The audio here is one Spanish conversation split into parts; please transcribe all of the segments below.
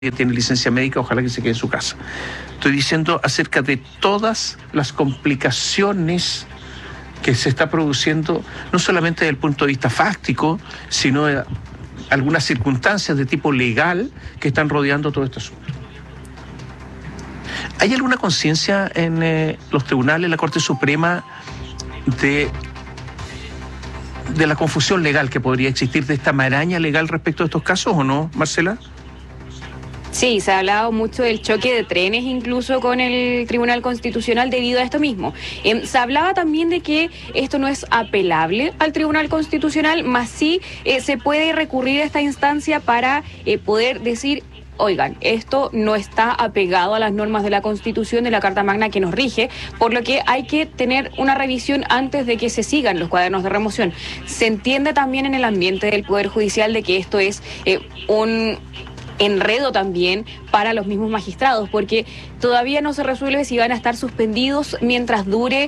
que tiene licencia médica, ojalá que se quede en su casa. Estoy diciendo acerca de todas las complicaciones que se está produciendo, no solamente desde el punto de vista fáctico, sino de algunas circunstancias de tipo legal que están rodeando todo este asunto. ¿Hay alguna conciencia en los tribunales, en la Corte Suprema, de la confusión legal que podría existir, de esta maraña legal respecto a estos casos o no, Marcela? Sí, se ha hablado mucho del choque de trenes incluso con el Tribunal Constitucional debido a esto mismo. Se hablaba también de que esto no es apelable al Tribunal Constitucional, más sí se puede recurrir a esta instancia para poder decir: oigan, esto no está apegado a las normas de la Constitución, de la Carta Magna que nos rige, por lo que hay que tener una revisión antes de que se sigan los cuadernos de remoción. Se entiende también en el ambiente del Poder Judicial de que esto es un enredo también para los mismos magistrados, porque todavía no se resuelve si van a estar suspendidos mientras dure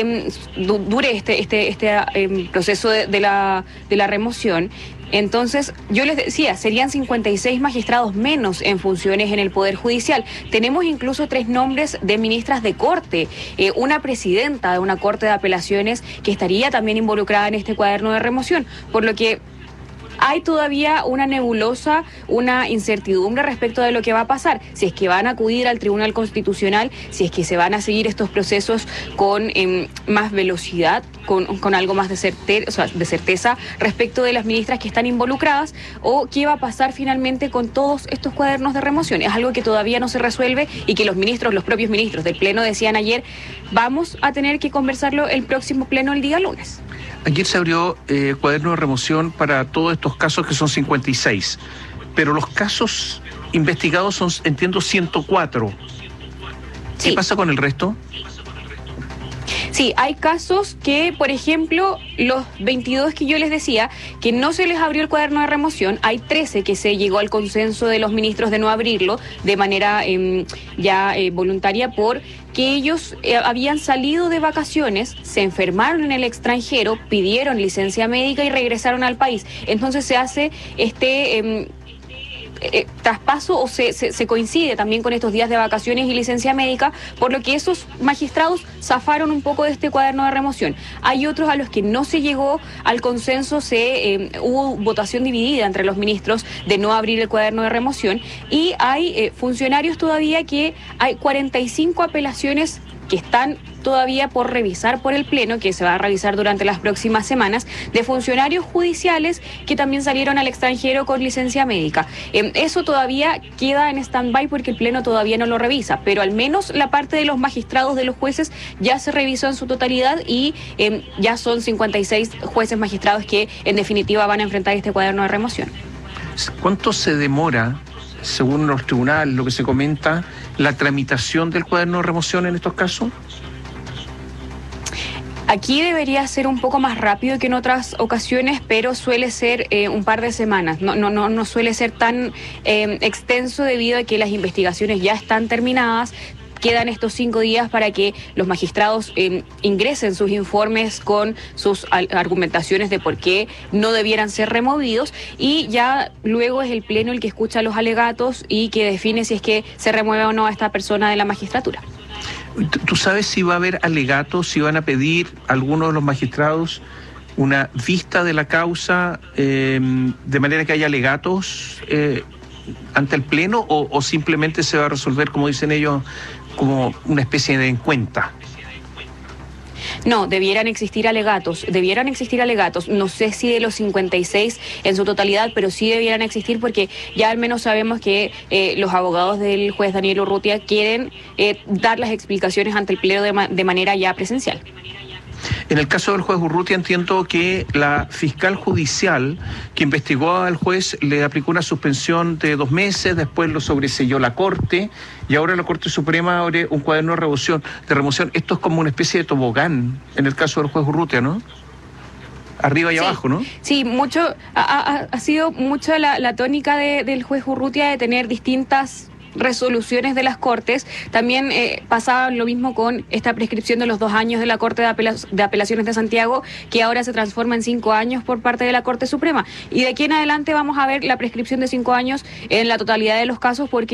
este proceso de la remoción. Entonces, yo les decía, serían 56 magistrados menos en funciones en el Poder Judicial. Tenemos incluso 3 nombres de ministras de corte, una presidenta de una corte de apelaciones que estaría también involucrada en este cuaderno de remoción, por lo que hay todavía una nebulosa, una incertidumbre respecto de lo que va a pasar, si es que van a acudir al Tribunal Constitucional, si es que se van a seguir estos procesos con más velocidad, con algo más de certeza respecto de las ministras que están involucradas, o qué va a pasar finalmente con todos estos cuadernos de remoción. Es algo que todavía no se resuelve y que los propios ministros del Pleno decían ayer: vamos a tener que conversarlo el próximo Pleno el día lunes. Ayer se abrió cuaderno de remoción para todos estos casos, que son 56, pero los casos investigados son, entiendo, 104. ¿Qué pasa con el resto? Sí, hay casos que, por ejemplo, los 22 que yo les decía, que no se les abrió el cuaderno de remoción, hay 13 que se llegó al consenso de los ministros de no abrirlo de manera voluntaria, por que ellos habían salido de vacaciones, se enfermaron en el extranjero, pidieron licencia médica y regresaron al país. Entonces se hace traspaso, o se coincide también con estos días de vacaciones y licencia médica, por lo que esos magistrados zafaron un poco de este cuaderno de remoción. Hay otros a los que no se llegó al consenso, hubo votación dividida entre los ministros de no abrir el cuaderno de remoción, y hay funcionarios todavía que hay 45 apelaciones que están todavía por revisar por el Pleno, que se va a revisar durante las próximas semanas, de funcionarios judiciales que también salieron al extranjero con licencia médica. Eso todavía queda en stand-by porque el Pleno todavía no lo revisa, pero al menos la parte de los magistrados, de los jueces, ya se revisó en su totalidad y ya son 56 jueces magistrados que en definitiva van a enfrentar este cuaderno de remoción. ¿Cuánto se demora, según los tribunales, lo que se comenta, la tramitación del cuaderno de remoción en estos casos? Aquí debería ser un poco más rápido que en otras ocasiones, pero suele ser un par de semanas. No suele ser tan extenso debido a que las investigaciones ya están terminadas. Quedan estos 5 días para que los magistrados ingresen sus informes con sus argumentaciones de por qué no debieran ser removidos, y ya luego es el Pleno el que escucha los alegatos y que define si es que se remueve o no a esta persona de la magistratura. ¿Tú sabes si va a haber alegatos, si van a pedir algunos de los magistrados una vista de la causa, de manera que haya alegatos ante el Pleno, o simplemente se va a resolver, como dicen ellos, como una especie de encuesta? No, debieran existir alegatos. No sé si de los 56 en su totalidad, pero sí debieran existir, porque ya al menos sabemos que los abogados del juez Daniel Urrutia quieren dar las explicaciones ante el Pleno de manera ya presencial. En el caso del juez Urrutia, entiendo que la fiscal judicial que investigó al juez le aplicó una suspensión de 2 meses, después lo sobreseyó la Corte, y ahora la Corte Suprema abre un cuaderno de remoción. Esto es como una especie de tobogán en el caso del juez Urrutia, ¿no? Arriba y abajo, ¿no? Sí, ha sido mucho la tónica del juez Urrutia de tener distintas resoluciones de las Cortes. También pasaba lo mismo con esta prescripción de los 2 años de la Corte de Apelaciones de Santiago, que ahora se transforma en 5 años por parte de la Corte Suprema. Y de aquí en adelante vamos a ver la prescripción de 5 años en la totalidad de los casos, porque